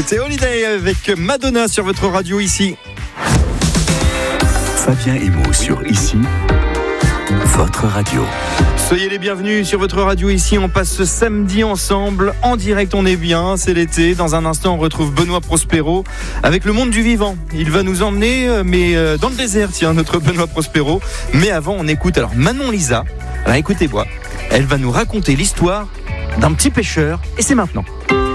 C'était Holiday avec Madonna sur votre radio ici. Fabien Emo sur Ici, votre radio. Soyez les bienvenus sur votre radio ici. On passe ce samedi ensemble en direct. On est bien, c'est l'été. Dans un instant, on retrouve Benoît Prospero avec le monde du vivant. Il va nous emmener, dans le désert, tiens, notre Benoît Prospero. Mais avant, on écoute alors Manon Lisa. Alors écoutez-moi, elle va nous raconter l'histoire d'un petit pêcheur. Et c'est maintenant.